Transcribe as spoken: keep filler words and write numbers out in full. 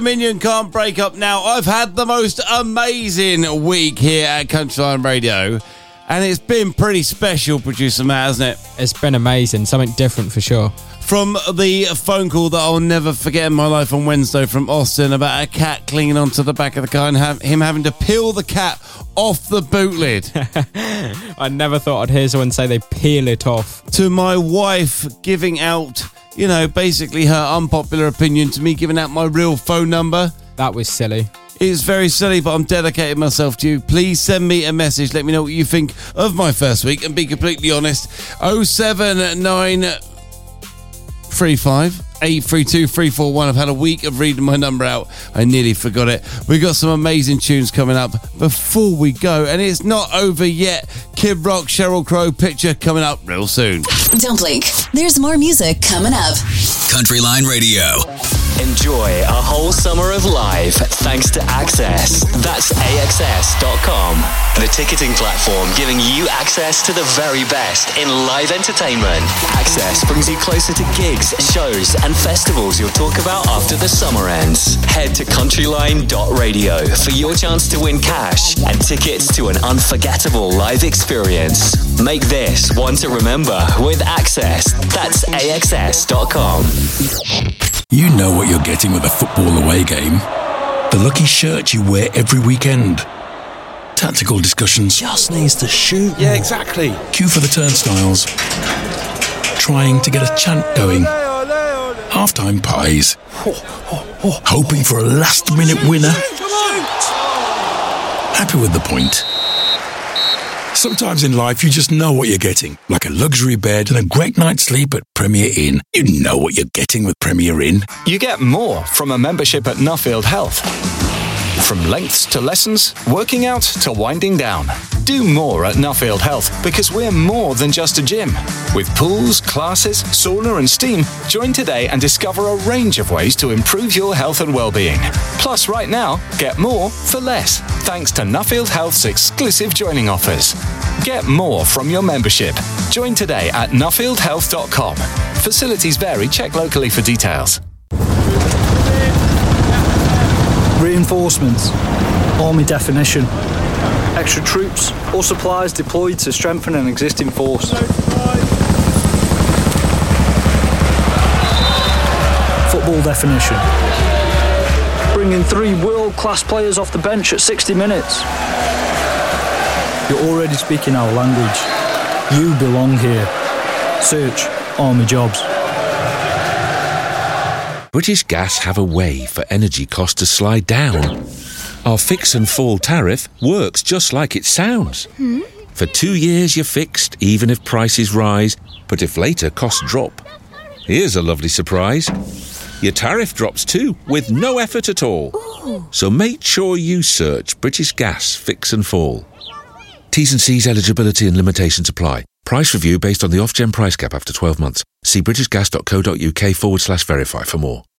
Minion can't break up now. I've had the most amazing week here at Countryline Radio, and it's been pretty special, producer Matt, hasn't it? It's been amazing, something different for sure. From the phone call that I'll never forget in my life on Wednesday from Austin about a cat clinging onto the back of the car and have him having to peel the cat off the boot lid. I never thought I'd hear someone say they peel it off. To my wife giving out, you know, basically her unpopular opinion to me giving out my real phone number. That was silly. It's very silly, but I'm dedicating myself to you. Please send me a message. Let me know what you think of my first week and be completely honest. oh seven nine three five eight three two three four one. I've had a week of reading my number out. I nearly forgot it. We've got some amazing tunes coming up before we go, and it's not over yet. Kid Rock, Sheryl Crow, Picture coming up real soon. Don't blink. There's more music coming up. Countryline Radio. Enjoy a whole summer of live thanks to Access. That's A X S dot com. The ticketing platform giving you access to the very best in live entertainment. Access brings you closer to gigs, shows, and festivals you'll talk about after the summer ends. Head to countryline dot radio for your chance to win cash and tickets to an unforgettable live experience. Make this one to remember with Access. That's A X S dot com. You know what you're getting with a football away game. The lucky shirt you wear every weekend. Tactical discussions. Just needs to shoot. Yeah, exactly. Queue for the turnstiles. Trying to get a chant going. Half-time pies. Hoping for a last-minute winner. Happy with the point. Sometimes in life you just know what you're getting. Like a luxury bed and a great night's sleep at Premier Inn. You know what you're getting with Premier Inn. You get more from a membership at Nuffield Health. From lengths to lessons, working out to winding down. Do more at Nuffield Health because we're more than just a gym. With pools, classes, sauna and steam, join today and discover a range of ways to improve your health and well-being. Plus, right now, get more for less, thanks to Nuffield Health's exclusive joining offers. Get more from your membership. Join today at nuffield health dot com. Facilities vary. Check locally for details. Reinforcements. Army definition. Extra troops or supplies deployed to strengthen an existing force. Football definition. Bringing three world-class players off the bench at sixty minutes. You're already speaking our language. You belong here. Search Army Jobs. British Gas have a way for energy costs to slide down. Our fix and fall tariff works just like it sounds. Hmm? For two years you're fixed, even if prices rise, but if later costs drop. Here's a lovely surprise. Your tariff drops too, with no effort at all. Ooh. So make sure you search British Gas Fix and Fall. T's and C's eligibility and limitations apply. Price review based on the Ofgem price cap after twelve months. See britishgas.co.uk forward slash verify for more.